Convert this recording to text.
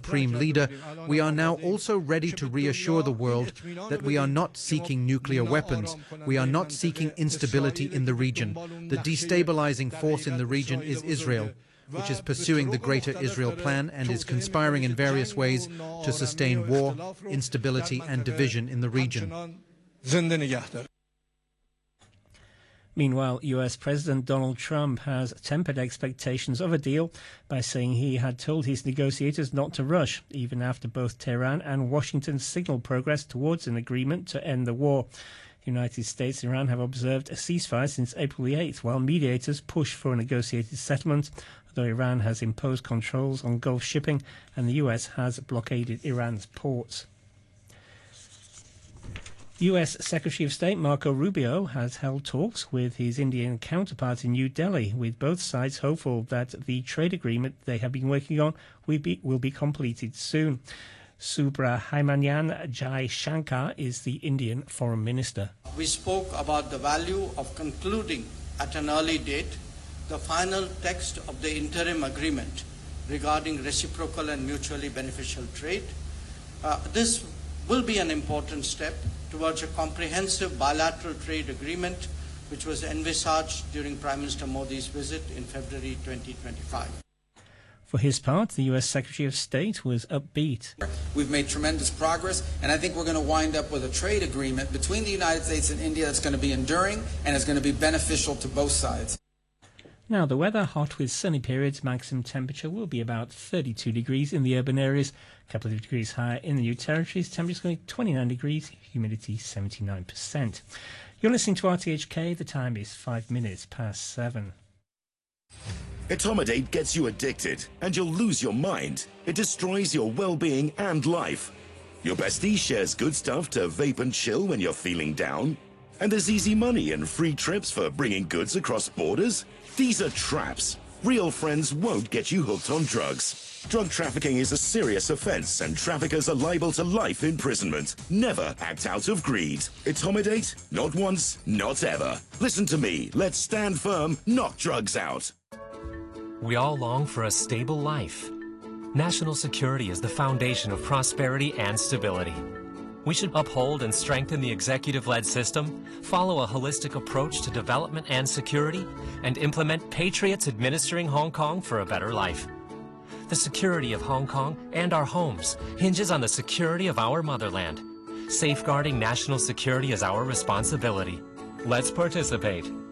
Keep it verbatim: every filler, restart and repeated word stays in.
supreme leader, we are now also ready to reassure the world that we are not seeking nuclear weapons. We are not seeking instability in the region. The destabilizing force in the region is Israel, which is pursuing the Greater Israel Plan and is conspiring in various ways to sustain war, instability and division in the region. Meanwhile, U S President Donald Trump has tempered expectations of a deal by saying he had told his negotiators not to rush, even after both Tehran and Washington signaled progress towards an agreement to end the war. The United States and Iran have observed a ceasefire since April the eighth, while mediators push for a negotiated settlement, although Iran has imposed controls on Gulf shipping and the U S has blockaded Iran's ports. U S Secretary of State Marco Rubio has held talks with his Indian counterpart in New Delhi, with both sides hopeful that the trade agreement they have been working on will be, will be completed soon. Subrahmanyam Jaishankar is the Indian Foreign Minister. We spoke about the value of concluding at an early date the final text of the interim agreement regarding reciprocal and mutually beneficial trade. Uh, this will be an important step towards a comprehensive bilateral trade agreement which was envisaged during Prime Minister Modi's visit in February twenty twenty-five. For his part, the U S Secretary of State was upbeat. We've made tremendous progress, and I think we're going to wind up with a trade agreement between the United States and India that's going to be enduring and is going to be beneficial to both sides. Now, the weather, hot with sunny periods. Maximum temperature will be about thirty-two degrees in the urban areas, a couple of degrees higher in the New Territories. Temperature's going to be twenty-nine degrees, humidity seventy-nine percent. You're listening to R T H K. The time is five minutes past seven. Etomidate gets you addicted, and you'll lose your mind. It destroys your well-being and life. Your bestie shares good stuff to vape and chill when you're feeling down. And there's easy money and free trips for bringing goods across borders. These are traps. Real friends won't get you hooked on drugs. Drug trafficking is a serious offense, and traffickers are liable to life imprisonment. Never act out of greed. Etomidate? Not once, not ever. Listen to me. Let's stand firm, knock drugs out. We all long for a stable life. National security is the foundation of prosperity and stability. We should uphold and strengthen the executive-led system, follow a holistic approach to development and security, and implement patriots administering Hong Kong for a better life. The security of Hong Kong and our homes hinges on the security of our motherland. Safeguarding national security is our responsibility. Let's participate.